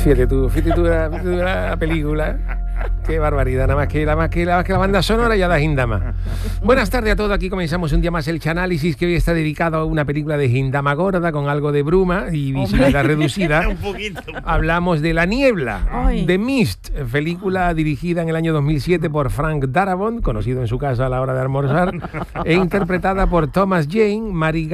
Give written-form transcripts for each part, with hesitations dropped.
Fíjate tú la película. Qué barbaridad, nada más que la banda sonora ya da Hindama. Buenas tardes a todos, aquí comenzamos un día más el Chanálisis, que hoy está dedicado a una película de Hindama gorda con algo de bruma y visibilidad reducida. Un poquito. Hablamos de La Niebla, The Mist, película dirigida en el año 2007 por Frank Darabont, conocido en su casa a la hora de almorzar, e interpretada por Thomas Jane,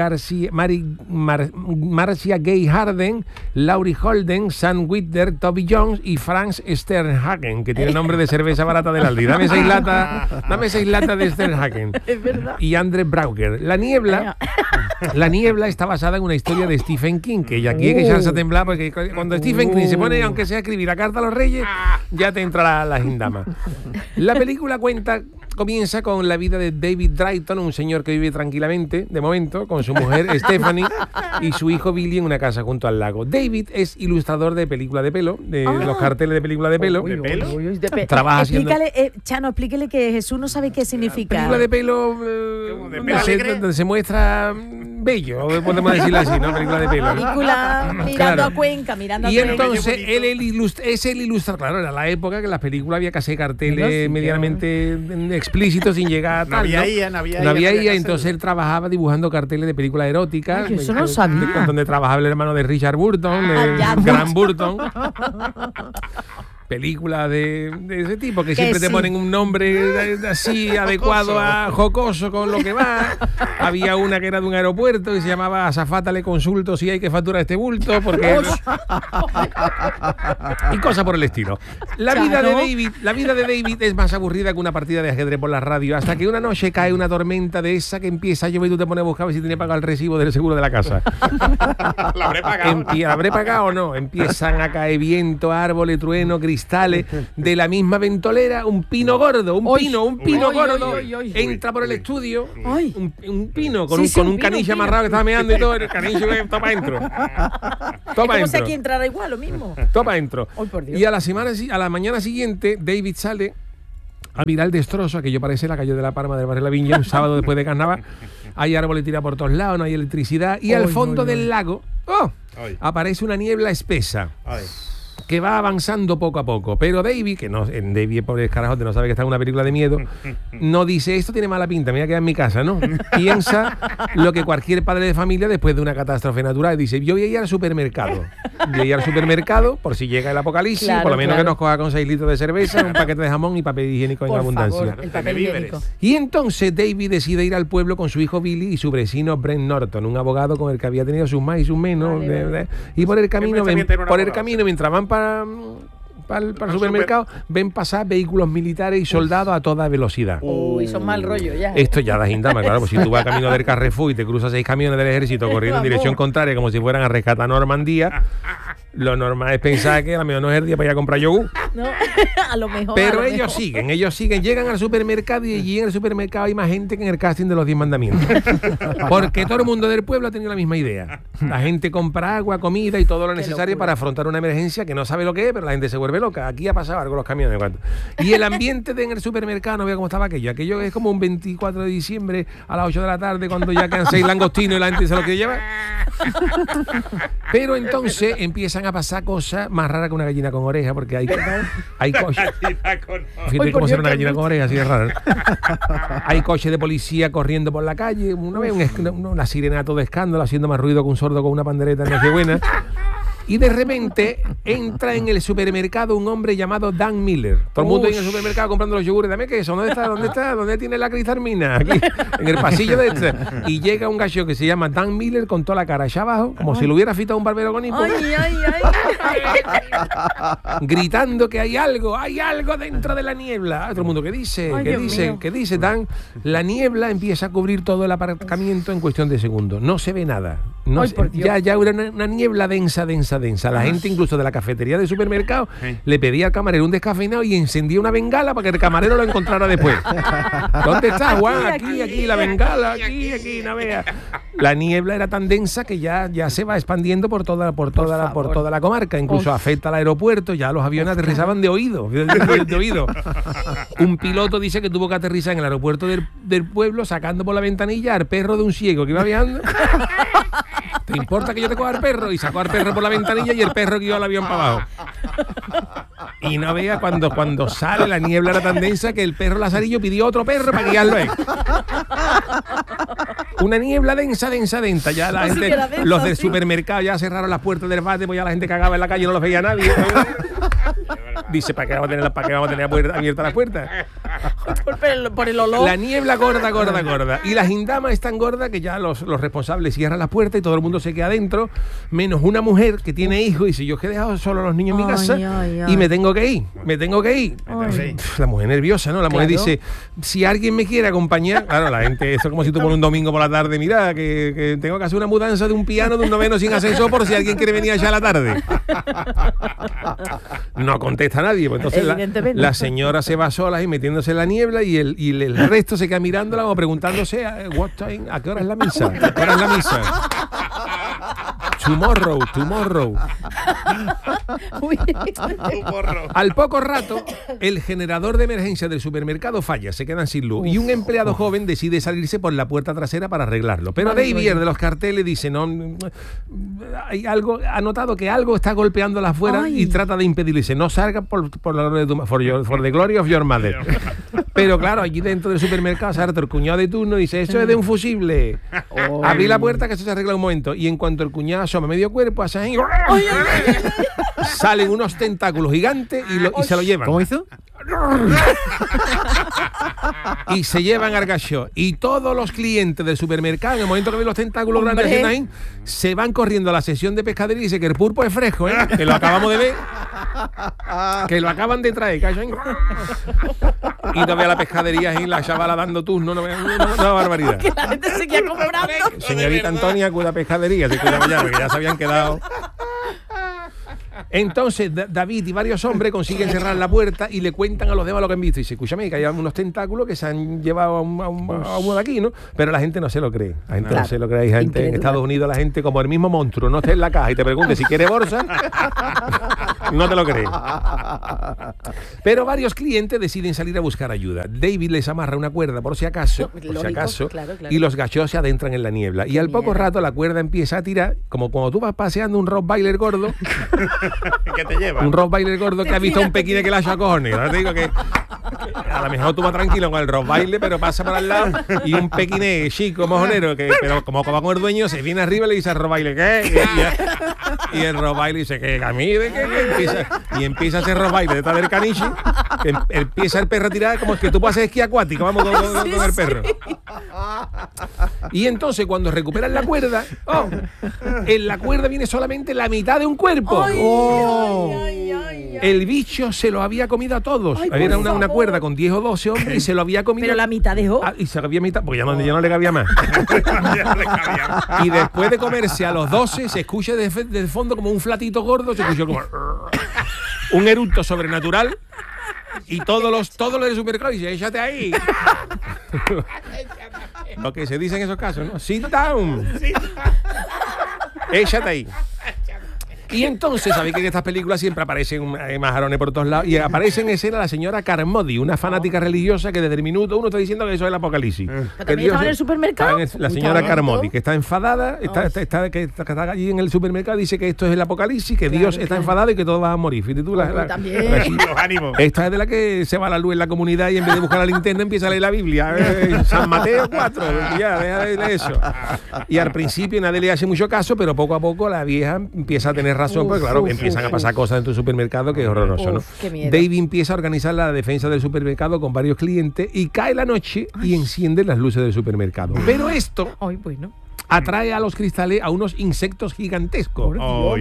Marcia Gay Harden, Laurie Holden, Sam Witwer, Toby Jones y Franz Sternhagen, que tiene nombre de cerveza barata del Aldi. Dame 6 latas de Sternhagen. Es verdad. Y Andre Brauger. La Niebla está basada en una historia de Stephen King, que aquí hay que echarse a temblar, porque cuando Stephen King se pone, aunque sea a escribir la carta a los reyes, ya te entra la Hindama. La película comienza con la vida de David Drayton, un señor que vive tranquilamente, de momento, con su mujer Stephanie y su hijo Billy en una casa junto al lago. David es ilustrador de película de pelo, de los carteles de película de pelo. Trabaja haciendo... Chano, explíquele que Jesús no sabe qué significa. Película de pelo, donde se muestra bello, podemos decirlo así, ¿no? Película de pelo. Película mirando a Cuenca, Y entonces él es el ilustrador. Claro, era la época que en las películas había que hacer carteles medianamente explícitos sin llegar a tal. No había IA, entonces él trabajaba dibujando carteles de películas eróticas. Ay, eso no sabía. Donde trabajaba el hermano de Richard Burton, Grant Burton. Películas de ese tipo, que siempre te ponen un nombre así adecuado a jocoso con lo que va. Había una que era de un aeropuerto y se llamaba Azafata, le consulto si hay que facturar este bulto, porque y cosas por el estilo. La vida de David es más aburrida que una partida de ajedrez por la radio, hasta que una noche cae una tormenta de esa que empieza a llover y tú te pones a buscar si tiene pagado el recibo del seguro de la casa. ¿La habré pagado? ¿La habré pagado o no? Empiezan a caer viento, árboles, truenos, cristales. De la misma ventolera, un pino gordo, un pino gordo, entra por el estudio, un pino con un caniche amarrado que estaba meando y todo, el caniche toma adentro. ¿Cómo sé que entrará igual, lo mismo? Toma adentro. Y a la mañana siguiente, David sale a mirar el destrozo, aquello parece la calle de la Palma del barrio de la Viña, un sábado después de carnaval. Hay árboles tirados por todos lados, no hay electricidad, y al fondo del lago aparece una niebla espesa. Que va avanzando poco a poco, pero David, David por el carajote no sabe que está en una película de miedo, no dice, esto tiene mala pinta, me voy a quedar en mi casa, ¿no? Piensa lo que cualquier padre de familia después de una catástrofe natural dice, yo voy a ir al supermercado, por si llega el apocalipsis, por lo menos que nos coja con 6 litros de cerveza, un paquete de jamón y papel higiénico en abundancia. El papel higiénico. Y entonces David decide ir al pueblo con su hijo Billy y su vecino Brent Norton, un abogado con el que había tenido sus más y sus menos, y por el camino mientras van para el supermercado, ven pasar vehículos militares y soldados a toda velocidad. Uy, son mal rollo ya. Esto ya da Hindama, claro, pues si tú vas camino del Carrefour y te cruzas 6 camiones del ejército corriendo en dirección contraria como si fueran a rescatar Normandía, lo normal es pensar que a lo mejor no es el día para ir a comprar yogur. No, a lo mejor. Pero ellos siguen, llegan al supermercado y allí en el supermercado hay más gente que en el casting de los 10 mandamientos. Porque todo el mundo del pueblo ha tenido la misma idea. La gente compra agua, comida y todo lo necesario para afrontar una emergencia que no sabe lo que es, pero la gente se vuelve loca. Aquí ha pasado algo con los camiones. Y el ambiente en el supermercado, no veo cómo estaba aquello. Aquello es como un 24 de diciembre a las 8 de la tarde cuando ya quedan 6 langostinos y la gente se lo quiere llevar. Pero entonces empiezan a pasar cosas más raras que una gallina con oreja, porque hay coches. Fíjate cómo será una gallina con oreja, así de raro. Hay coches de policía corriendo por la calle, una sirena a todo escándalo, haciendo más ruido que un sordo con una pandereta en Nochebuena. Y de repente entra en el supermercado un hombre llamado Dan Miller. Todo el mundo en el supermercado comprando los yogures. Dame queso, ¿dónde está? ¿Dónde tiene la cristalmina? Aquí, en el pasillo de este. Y llega un gallo que se llama Dan Miller con toda la cara allá abajo, como si lo hubiera fitado un barbero con hipo. Gritando que hay algo dentro de la niebla. Todo el mundo, ¿qué dice? ¿Qué dice Dan? La niebla empieza a cubrir todo el aparcamiento en cuestión de segundos. No se ve nada. Ya era una niebla densa. La gente incluso de la cafetería del supermercado le pedía al camarero un descafeinado y encendía una bengala para que el camarero lo encontrara después. ¿Dónde está, Juan? Aquí, la bengala, aquí, no veas. La niebla era tan densa que ya se va expandiendo por toda la comarca, incluso afecta al aeropuerto, ya los aviones aterrizaban de oído. Un piloto dice que tuvo que aterrizar en el aeropuerto del pueblo sacando por la ventanilla al perro de un ciego que iba viajando. ¿te importa que yo te coja al perro? Y sacó al perro por la ventanilla y el perro guió al avión para abajo. Y no vea cuando sale, la niebla era tan densa que el perro Lazarillo pidió otro perro para guiarlo a él. Una niebla densa. Ya la gente, densa, los del sí. supermercado ya cerraron las puertas del bate, pues ya la gente cagaba en la calle, no los veía nadie. Dice, ¿para qué vamos a tener abiertas las puertas? Por el olor. La niebla gorda. Y las indamas es tan gorda que ya los responsables cierran las puertas y todo el mundo se queda adentro, menos una mujer que tiene hijos y dice, yo que he dejado solo a los niños en mi casa y me tengo que ir. La mujer nerviosa, ¿no? La mujer dice, si alguien me quiere acompañar, claro, la gente, eso es como si tú pones un domingo por la tarde, mira, que tengo que hacer una mudanza de un piano de un noveno sin ascensor por si alguien quiere venir allá a la tarde. No contesta nadie, pues entonces la señora se va sola y metiéndose en la niebla y el resto se queda mirándola o preguntándose ¿a qué hora es la misa? ¿A qué hora es la misa? Tomorrow. Uy. Al poco rato, el generador de emergencia del supermercado falla, se quedan sin luz y un empleado joven decide salirse por la puerta trasera para arreglarlo. Pero David, de los carteles, dice, no, hay algo, ha notado que algo está golpeándola afuera y trata de impedirlo. Dice, no salga por the glory of your mother. Pero claro, allí dentro del supermercado, Sarto, el cuñado de turno, dice, eso es de un fusible. Abrí la puerta que eso se arregla un momento. Y en cuanto el cuñado asoma medio cuerpo, hace ahí, salen unos tentáculos gigantes y se lo llevan. ¿Cómo hizo? Y se llevan al gacho. Y todos los clientes del supermercado, en el momento que ven los tentáculos grandes haciendo ahí, se van corriendo a la sesión de pescadería y dice que el pulpo es fresco, que lo acabamos de ver, que lo acaban de traer. Y no vea la pescadería ahí, la chavala dando turno, una barbaridad. Que la gente seguía comprando. Señorita Antonia, cuida pescadería, se cuida ya, porque ya se habían quedado. Entonces David y varios hombres consiguen cerrar la puerta y le cuentan a los demás lo que han visto. Y dice, escúchame, que hay unos tentáculos que se han llevado a uno de aquí, ¿no? Pero la gente no se lo cree. La gente no se lo cree. Hay gente en Estados Unidos, la gente como el mismo monstruo, no esté en la caja y te pregunte si quiere bolsa, no te lo cree. Pero varios clientes deciden salir a buscar ayuda. David les amarra una cuerda por si acaso, claro. y los gachos se adentran en la niebla. Y al poco rato la cuerda empieza a tirar, como cuando tú vas paseando un rottweiler gordo. ¿Qué te lleva? Un rottweiler gordo que ha visto a un pequine que le ha hecho a cojones. Ahora te digo que a lo mejor tú vas tranquilo con el rottweiler, pero pasa por al lado y un pequine chico, mojonero, pero como va con el dueño, se viene arriba y le dice al rottweiler, ¿qué? Y el rottweiler dice, ¿qué? ¿A mí? ¿De qué? Y empieza a hacer rottweiler detrás del caniche, empieza el perro a tirar como que tú puedes hacer esquí acuático, vamos con el perro. Y entonces cuando recuperan la cuerda, en la cuerda viene solamente la mitad de un cuerpo. El bicho se lo había comido a todos. Era una cuerda con 10 o 12 hombres y se lo había comido. Pero la mitad dejó. Y se lo había mitad, porque ya no le cabía más. Y después de comerse a los 12, se escucha desde el fondo como un flatito gordo, se escuchó como un eructo sobrenatural. Y todos los del supermercado dicen, échate ahí. Lo que se dice en esos casos, ¿no? Sit down. Échate ahí. Y entonces, ¿sabéis que en estas películas siempre aparecen majarones por todos lados? Y aparece en escena la señora Carmody, una fanática religiosa que desde el minuto uno está diciendo que eso es el apocalipsis. ¿También estaba en el supermercado? La señora Carmody, que está enfadada, que está allí en el supermercado, dice que esto es el apocalipsis, que Dios está enfadado y que todos van a morir. Fíjate tú, también. Los ánimos. Esta es de la que se va la luz en la comunidad y en vez de buscar la linterna empieza a leer la Biblia. San Mateo 4, ya, deja de leer eso. Y al principio nadie le hace mucho caso, pero poco a poco la vieja empieza a tener razón, porque claro, empiezan a pasar cosas en tu supermercado que es horroroso, ¿no? David empieza a organizar la defensa del supermercado con varios clientes y cae la noche y enciende las luces del supermercado. Pero esto atrae a los cristales a unos insectos gigantescos.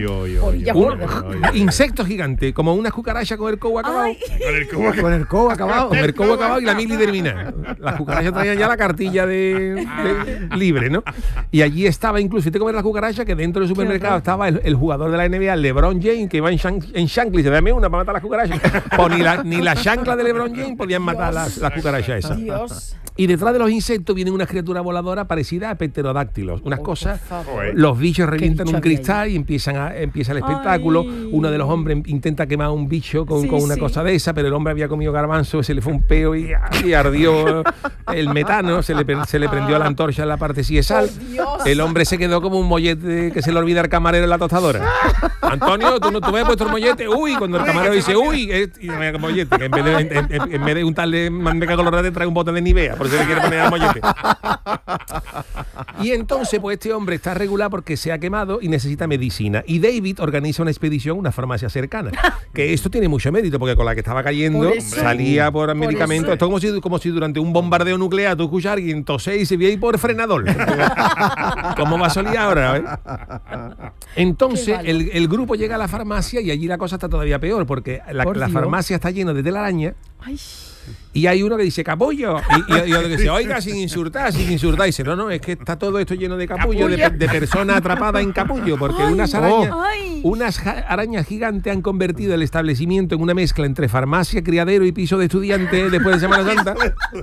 Insectos gigantes, como unas cucarachas con el cobo acabado. Con el cobo acabado. Con el cobo acabado y la mili terminada. Las cucarachas traían ya la cartilla de libre, ¿no? Y allí estaba incluso, si te comes las cucarachas, que dentro del supermercado estaba el jugador de la NBA, LeBron James, que iba en chancla y dice, dame una para matar las cucarachas. Pues ni la chancla de LeBron James podían matar las cucarachas esas. Dios. Y detrás de los insectos vienen unas criaturas voladoras parecidas a pterodáctilos. Unas cosas, los bichos revientan un cristal y empieza el espectáculo. Uno de los hombres intenta quemar un bicho con una cosa de esa, pero el hombre había comido garbanzo, se le fue un peo y ardió el metano, se le prendió la antorcha en la parte siesal. El hombre se quedó como un mollete que se le olvida al camarero en la tostadora. Antonio, tú ves puesto el mollete. Uy, cuando el camarero dice uy, y no me mollete, que en vez de untarle manteca colorada trae un bote de Nivea, por eso le quiere poner al mollete. Y entonces, pues este hombre está regular porque se ha quemado y necesita medicina. Y David organiza una expedición a una farmacia cercana. Que esto tiene mucho mérito, porque con la que estaba cayendo salía por medicamentos. Esto es como si durante un bombardeo nuclear tú escuchas a alguien toser y se viene por frenador. ¿Cómo va a salir ahora? Entonces, el grupo llega a la farmacia y allí la cosa está todavía peor, porque la farmacia está llena de telaraña. Ay. Y hay uno que dice capullo y otro que dice oiga sin insultar y dice no, es que está todo esto lleno de capullo, de personas atrapadas en capullo, porque unas arañas gigantes han convertido el establecimiento en una mezcla entre farmacia, criadero y piso de estudiantes después de Semana Santa.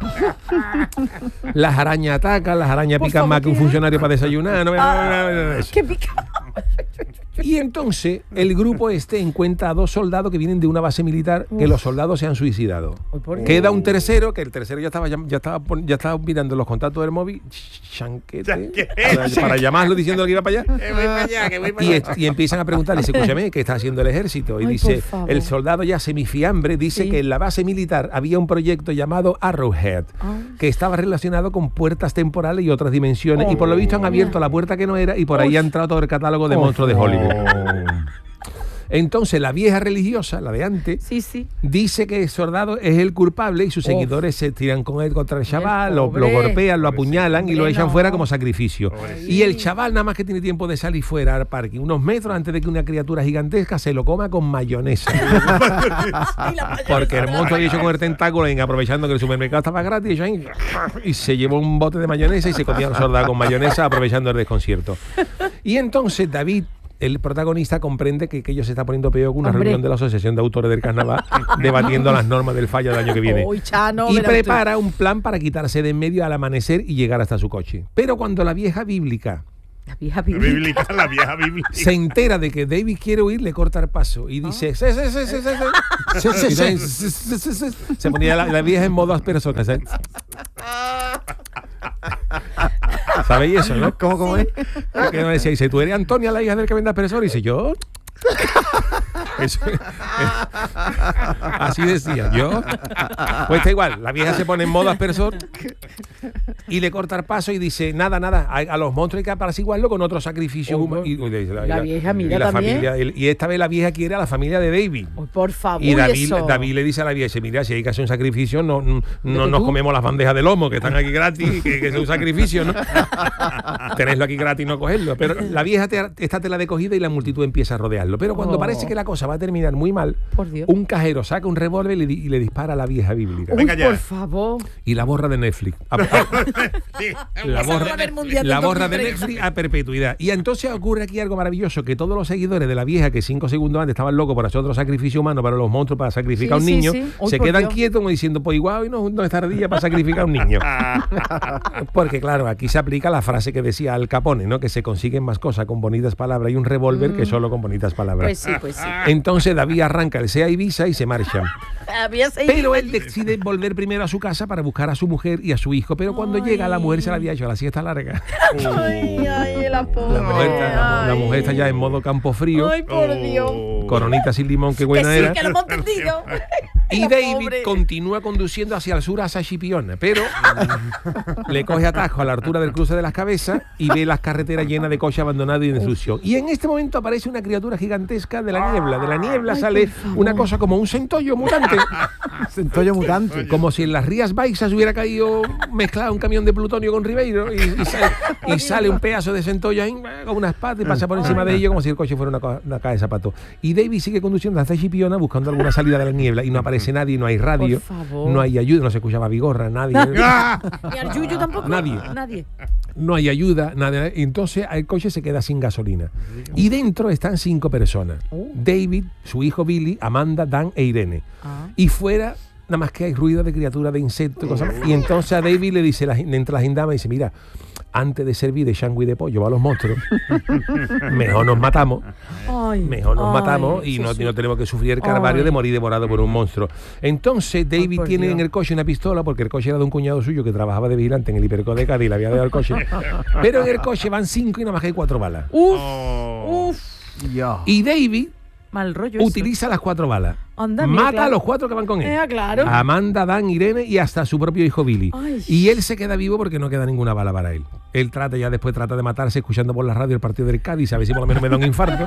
Las arañas atacan, las arañas pican más que un funcionario para desayunar. ¿Qué pica? Y entonces el grupo encuentra a 2 soldados que vienen de una base militar, que los soldados se han suicidado. Queda un tercero, que el tercero ya estaba mirando los contactos del móvil, chanquete, para llamarlo diciendo que iba para allá. Y empiezan a preguntarle, escúchame, ¿qué está haciendo el ejército? Y dice, el soldado ya semifiambre dice que en la base militar había un proyecto llamado Arrowhead, que estaba relacionado con puertas temporales y otras dimensiones, y por lo visto han abierto la puerta que no era, y por ahí ha entrado todo el catálogo de monstruos de Hollywood. Entonces la vieja religiosa, la de antes, dice que el soldado es el culpable y sus seguidores se tiran con él contra el chaval, lo golpean, lo apuñalan y lo echan fuera como sacrificio. Y el chaval nada más que tiene tiempo de salir fuera al parque unos metros antes de que una criatura gigantesca se lo coma con mayonesa. Porque el monstruo había hecho con el tentáculo aprovechando que el supermercado estaba gratis y se llevó un bote de mayonesa y se comía al soldado con mayonesa aprovechando el desconcierto. Y entonces David, el protagonista, comprende que ello se está poniendo peor que una reunión de la Asociación de Autores del Carnaval debatiendo las normas del fallo del año que viene. Y prepara un plan para quitarse de en medio al amanecer y llegar hasta su coche. Pero cuando la vieja bíblica se entera de que David quiere huir, le corta el paso y dice se ponía la vieja en modo aspersona. ¿Sabéis eso, no? ¿Cómo es? Porque no decía, dice, ¿tú eres Antonia, la hija del que vende aspersor? Y dice, ¿yo? Eso, así decía yo. Pues está igual, la vieja se pone en modo aspersor y le corta el paso y dice nada, a los monstruos hay que apaciguarlo con otro sacrificio. La vieja mira también. Y esta vez la vieja quiere a la familia de David. Por favor. Y David le dice a la vieja, mira, si hay que hacer un sacrificio, no nos comemos las bandejas de lomo que están aquí gratis, que es un sacrificio, ¿no? Tenerlo aquí gratis y no cogerlo. Pero la vieja está tela de cogida y la multitud empieza a rodearlo. Pero cuando parece que la cosa va a terminar muy mal, un cajero saca un revólver y le dispara a la vieja bíblica. Uy, por favor. Y la borra de Netflix. La borra de Netflix a perpetuidad. Y entonces ocurre aquí algo maravilloso, que todos los seguidores de la vieja, que 5 segundos antes estaban locos por hacer otro sacrificio humano para los monstruos, para sacrificar a un niño, se quedan quietos como diciendo, pues igual hoy no es tardía para sacrificar a un niño. Porque claro, aquí se aplica la frase que decía Al Capone, ¿no? Que se consiguen más cosas con bonitas palabras y un revólver que solo con bonitas palabras. Pues sí. Entonces David arranca el SEA Ibiza y se marcha. Pero él decide volver primero a su casa para buscar a su mujer y a su hijo. Pero cuando llega, la mujer se la había hecho a la siesta larga. La mujer está ya en modo campo frío. Ay, por Dios. Coronita sin limón, qué buena era. Que lo hemos entendido. Y David continúa conduciendo hacia el sur a Sachipiona, pero le coge atajo a la altura del cruce de las Cabezas y ve las carreteras llenas de coches abandonados y de destrucción. Y en este momento aparece una criatura gigantesca de la niebla. De la niebla sale una cosa como un centollo mutante. Centollo mutante. Como si en las Rías Baixas hubiera caído mezclado un camión de plutonio con Ribeiro y sale un pedazo de centollo ahí con una espada y pasa por encima de ello como si el coche fuera una caja de zapatos. Y David sigue conduciendo hasta Sachipiona buscando alguna salida de la niebla y no aparece nadie, no hay radio, no hay ayuda, no se escuchaba Vigorra, nadie. Ni al Yuyu tampoco. Nadie. No hay ayuda, nada. Entonces el coche se queda sin gasolina. Y dentro están 5 personas. David, su hijo Billy, Amanda, Dan e Irene. Y fuera nada más que hay ruido de criaturas, de insectos, cosas. Y entonces a David le dice, entre las indamas, dice, mira, antes de servir de changui de pollo a los monstruos, mejor nos matamos. Ay, Mejor nos ay, matamos y sí, no, sí. no tenemos que sufrir el calvario Ay. de morir devorado por un monstruo. Entonces David por tiene Dios. en el coche una pistola, porque el coche era de un cuñado suyo que trabajaba de vigilante en el Hiperco de Cádiz y le había dado el coche. Pero en el coche van 5 y nada más que hay 4 balas. Uf, Oh. uf, Ya. Y David mal rollo eso. utiliza las 4 balas. Anda, mira, Mata a claro. los 4 que van con él. Claro. A Amanda, Dan, Irene y hasta su propio hijo Billy. Ay. Y él se queda vivo porque no queda ninguna bala para él. Él después trata de matarse escuchando por la radio el partido del Cádiz, a ver si por lo menos me da un infarto.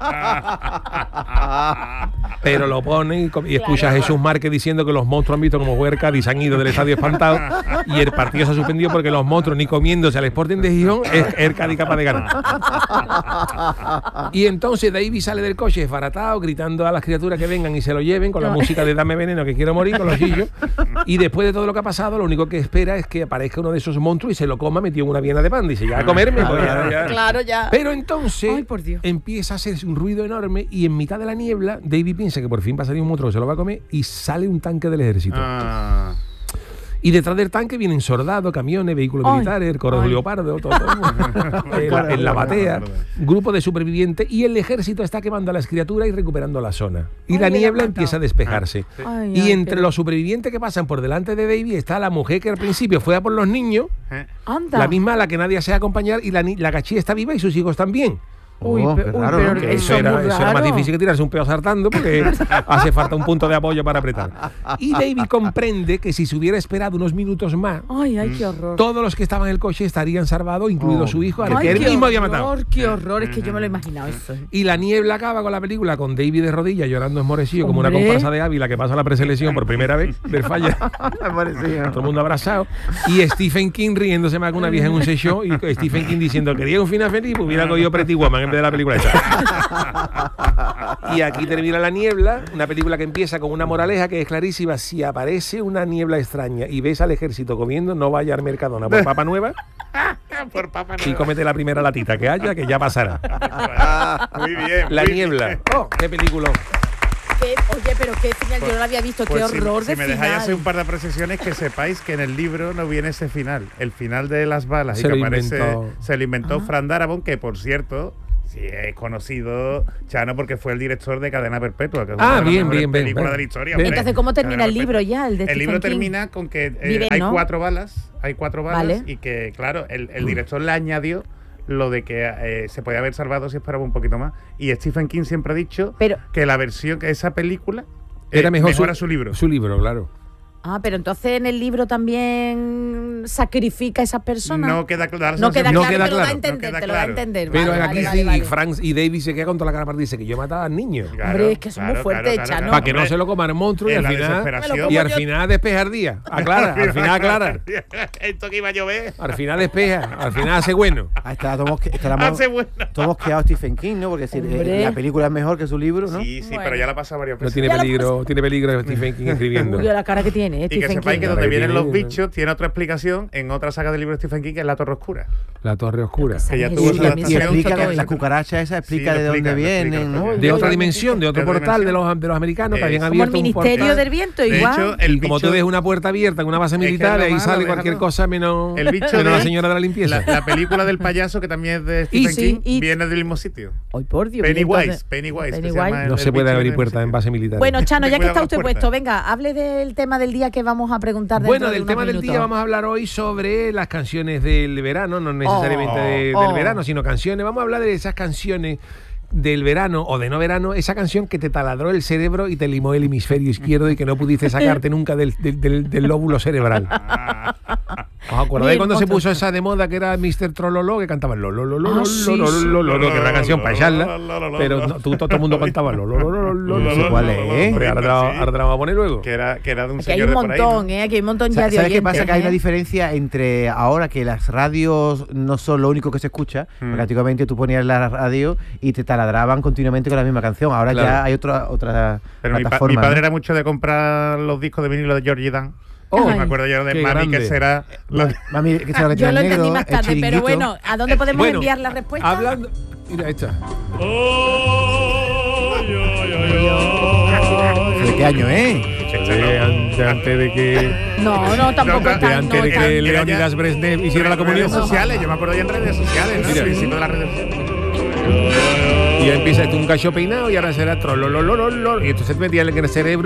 Pero lo pone y escucha a Jesús Márquez diciendo que los monstruos han visto como juega el Cádiz, han ido del estadio espantado y el partido se ha suspendido porque los monstruos ni comiéndose al Sporting de Gijón es el Cádiz capaz de ganar. Y entonces David sale del coche desbaratado, gritando a las criaturas que vengan y se lo lleven con la música de Dame Veneno que quiero morir, con los chillos. Y después de todo lo que ha pasado, lo único que espera es que aparezca uno de esos monstruos y se lo coma metido en una viena de pan. Dice, ya a comerme. Pues ya. Claro, ya. Pero entonces Ay, por Dios. empieza a hacerse un ruido enorme y en mitad de la niebla David piensa que por fin va a salir un monstruo que se lo va a comer y sale un tanque del ejército. Ah. Y detrás del tanque vienen soldados, camiones, vehículos Ay. militares, el coro de Ay. leopardo, todo, en la batea, grupo de supervivientes y el ejército está quemando a las criaturas y recuperando la zona. Y Ay, la me la niebla han empieza a matado. despejarse. Ay, Y ay, entre qué- los supervivientes que pasan por delante de David está la mujer que al principio fue a por los niños, Anda. la misma a la que nadie se va a acompañar y la cachí está viva y sus hijos también. Uy, Oh, pe- qué uy, raro, pero ¿no? Que eso es muy eso era más raro. difícil que tirarse un pedo saltando porque hace falta un punto de apoyo para apretar. Y David comprende que si se hubiera esperado unos minutos más, Ay, ay, qué horror. todos los que estaban en el coche estarían salvados, incluido Oh. su hijo, al Ay, que él qué mismo había horror, matado. qué horror, es que yo me lo he imaginado eso. Y la niebla acaba con la película con David de rodillas llorando esmorecido como una Hombre. comparsa de Ávila que pasa la preselección por primera vez del falla. Me parecía. Todo el mundo abrazado. Y Stephen King riéndose más que una vieja en un show y Stephen King diciendo quería un final feliz, pues hubiera cogido Pretty Woman en vez de la película esa. Y aquí termina La niebla, una película que empieza con una moraleja que es clarísima. Si aparece una niebla extraña y ves al ejército comiendo, no vaya al Mercadona por papa nueva Por Papa y cómete la primera latita que haya, que ya pasará. Muy bien. La muy niebla. bien. Oh, qué película. Oye, pero qué final, yo no lo había visto, qué Pues horror si de me final. dejáis hacer un par de precisiones, que sepáis que en el libro no viene ese final. El final de las balas Se y que lo aparece, inventó. se lo inventó Fran Darabont, que por cierto, sí es conocido, Chano, porque fue el director de Cadena Perpetua, que es una de las bien, mejores bien, bien, películas bien. de la historia. Bien. hombre. Entonces, ¿cómo termina Cadena el libro Perpetua. ya, el de El Stephen libro King? termina con que Vive, hay ¿no? 4 balas, hay 4 balas Vale. y que, claro, el director le añadió lo de que se podía haber salvado si esperaba un poquito más. Y Stephen King siempre ha dicho Pero- que la versión, que esa película Era mejor mejora su libro. Su libro, claro. Ah, pero entonces en el libro también sacrifica a esas personas. No queda claro. No queda No claro, queda te lo da a claro. entender, No queda te lo da a claro. entender. Pero Vale, aquí vale, sí, vale, vale. Frank y David se queda con toda la cara partida. Dice que yo mataba a niños. Claro, Hombre, es que son muy claro, fuertes, claro, Chano. Para que no hombre. se lo coman el monstruo y En al la final. desesperación. Y al final despeja el día. Aclara, al final aclara. Esto que iba a llover. Al final despeja, al final hace bueno. Ahí está, todos Hace bueno. quedados Stephen King, ¿no? Porque si Hombre. la película es mejor que su libro, ¿no? Sí, sí, Bueno. pero ya la pasa varias No veces. tiene Ya lo peligro Stephen King escribiendo. Uy, la cara que tiene, Y que Stephen sepáis King. que donde que vienen tiene, los ¿no? bichos tiene otra explicación en otra saga del libro de Stephen King, que es La Torre Oscura. La Torre Oscura. Que ya Sí, tuvo sí, su también Y se adaptación. me explica gusta que la todo. cucaracha esa explica Sí, de lo dónde explica, lo vienen, ¿no? explica. De otra Oye, dimensión, de otro de otra portal dimensión. de los americanos que habían Como Como el abierto un Ministerio portal. del Viento, De igual. hecho, el Y como bicho, tú ves una puerta abierta en una base que es militar, lo ahí malo, sale déjalo. cualquier cosa menos, el bicho menos de la señora de la limpieza. La película del payaso, que también es de Y Stephen sí, King, y- viene del mismo sitio. Ay, por Dios. Pennywise, y entonces- que se llama No el se puede bicho abrir del puertas en sitio. base militar. Bueno, Chano, ya que Ten está cuidado usted con las puesto, puertas. venga, hable del tema del día que vamos a preguntar. Bueno, dentro de del unos tema del minutos. día vamos a hablar hoy sobre las canciones del verano, no necesariamente del verano, sino canciones. Vamos a hablar de esas canciones del verano o de no verano, esa canción que te taladró el cerebro y te limó el hemisferio izquierdo y que no pudiste sacarte nunca del lóbulo cerebral. ¿Os acordáis Bien, cuando se otro. puso esa de moda que era Mr. Trololo, que cantaba lo, Ah, sí, sí. que era una canción para echarla, pero no, todo el mundo cantaba lo, No sé cuál es. Hombre, ahora te la vamos a poner luego. Que era de un Aquí hay señor un de por ahí, montón, ¿no? aquí hay un montón ya de ¿Sabes qué oyentes, pasa? Que hay una ¿eh? diferencia entre ahora que las radios no son lo único que se escucha, porque antiguamente tú ponías la radio y te taladraban continuamente con la misma canción. Ahora Claro. ya hay otra Pero mi plataforma. padre ¿no? era mucho de comprar los discos de vinilo de Georgie Dan. Oh, me acuerdo yo de qué Mami, grande. que será lo que- Mami, que se lo Yo el lo negro, entendí más el tarde, pero chiringuito. bueno, ¿a dónde podemos Bueno, enviar la respuesta? Hablando. Mira esta. ¿De qué año, eh? Antes de que... No, tampoco No, está. Antes de que Leonidas Brezhnev hiciera la comunión. Redes sociales, yo me acuerdo ya en redes sociales, ¿no? Mira. Al principio de las redes sociales. Y ya empieza un cacho peinado y ahora será trololololol. Y entonces te metía en el cerebro.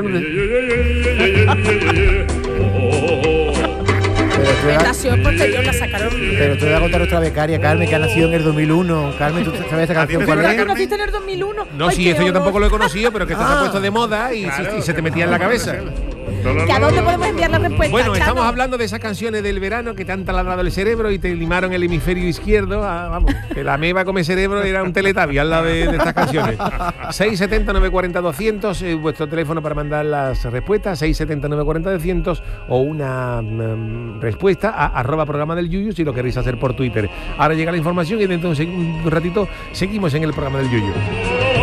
Presentación posterior la sacaron. Pero te voy a contar otra becaria, Carmen, que ha nacido en el 200001. Carmen, ¿tú sabes esa canción te cuál suena, es? ¿La conociste en el 2001? No, Ay, sí, qué esto yo horror. tampoco lo he conocido, pero que esto se ha puesto de moda y, Claro, y se te metía en la cabeza. ¿Que a dónde podemos enviar la respuesta? Bueno, Chano? estamos hablando de esas canciones del verano que te han taladrado el cerebro y te limaron el hemisferio izquierdo. Vamos, que la meba come cerebro era un teletabi al lado de estas canciones. 670-940-200, vuestro teléfono para mandar las respuestas, 670-940-200 o una respuesta a @programa del Yuyu si lo queréis hacer por Twitter. Ahora llega la información y dentro de un ratito seguimos en el programa del Yuyu.